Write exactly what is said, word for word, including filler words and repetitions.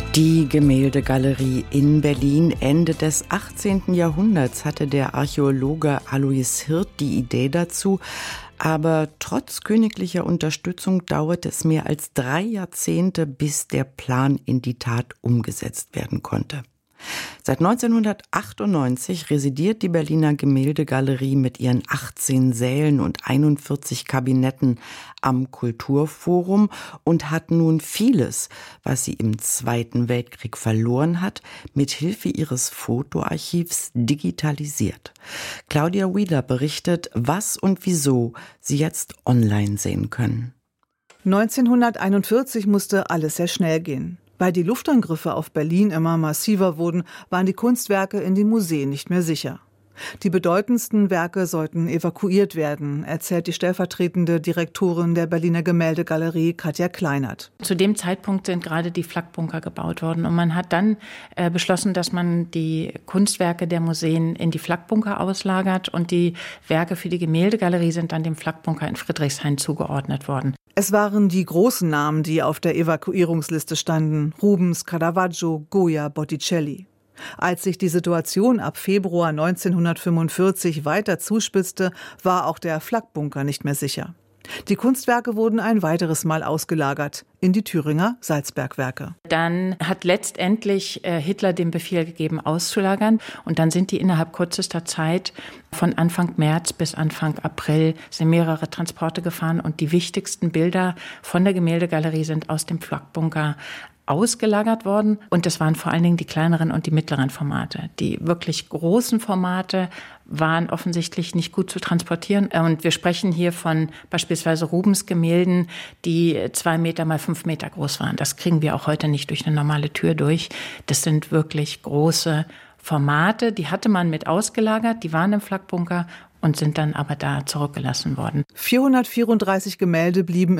Die Gemäldegalerie in Berlin. Ende des achtzehnten Jahrhunderts hatte der Archäologe Alois Hirt die Idee dazu. Aber trotz königlicher Unterstützung dauerte es mehr als drei Jahrzehnte, bis der Plan in die Tat umgesetzt werden konnte. Seit neunzehnhundertachtundneunzig residiert die Berliner Gemäldegalerie mit ihren achtzehn Sälen und einundvierzig Kabinetten am Kulturforum und hat nun vieles, was sie im Zweiten Weltkrieg verloren hat, mit Hilfe ihres Fotoarchivs digitalisiert. Claudia Wheeler berichtet, was und wieso sie jetzt online sehen können. neunzehnhunderteinundvierzig musste alles sehr schnell gehen. Weil die Luftangriffe auf Berlin immer massiver wurden, waren die Kunstwerke in den Museen nicht mehr sicher. Die bedeutendsten Werke sollten evakuiert werden, erzählt die stellvertretende Direktorin der Berliner Gemäldegalerie, Katja Kleinert. Zu dem Zeitpunkt sind gerade die Flakbunker gebaut worden und man hat dann äh, beschlossen, dass man die Kunstwerke der Museen in die Flakbunker auslagert und die Werke für die Gemäldegalerie sind dann dem Flakbunker in Friedrichshain zugeordnet worden. Es waren die großen Namen, die auf der Evakuierungsliste standen: Rubens, Caravaggio, Goya, Botticelli. Als sich die Situation ab Februar neunzehnhundertfünfundvierzig weiter zuspitzte, war auch der Flakbunker nicht mehr sicher. Die Kunstwerke wurden ein weiteres Mal ausgelagert in die Thüringer Salzbergwerke. Dann hat letztendlich äh, Hitler den Befehl gegeben, auszulagern. Und dann sind die innerhalb kürzester Zeit von Anfang März bis Anfang April sind mehrere Transporte gefahren. Und die wichtigsten Bilder von der Gemäldegalerie sind aus dem Flakbunker ausgelagert worden. Und das waren vor allen Dingen die kleineren und die mittleren Formate. Die wirklich großen Formate waren offensichtlich nicht gut zu transportieren. Und wir sprechen hier von beispielsweise Rubens Gemälden, die zwei Meter mal fünf Meter groß waren. Das kriegen wir auch heute nicht durch eine normale Tür durch. Das sind wirklich große Formate. Die hatte man mit ausgelagert, die waren im Flakbunker und sind dann aber da zurückgelassen worden. vierhundertvierunddreißig Gemälde blieben